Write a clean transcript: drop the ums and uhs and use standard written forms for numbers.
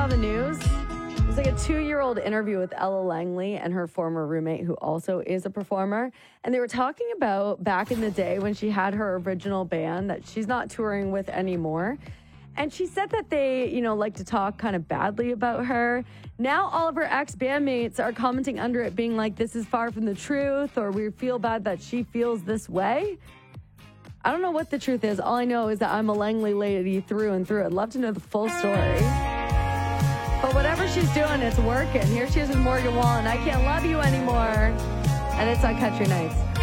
saw the news. It was like a 2-year-old interview with Ella Langley and her former roommate, who also is a performer. And they were talking about back in the day when she had her original band that she's not touring with anymore. And she said that they, like to talk kind of badly about her. Now all of her ex-bandmates are commenting under it being like, this is far from the truth, or we feel bad that she feels this way. I don't know what the truth is. All I know is that I'm a Langley lady through and through. I'd love to know the full story. But whatever she's doing, it's working. Here she is with Morgan Wallen. I Can't Love You Anymore. And it's on Country Nights.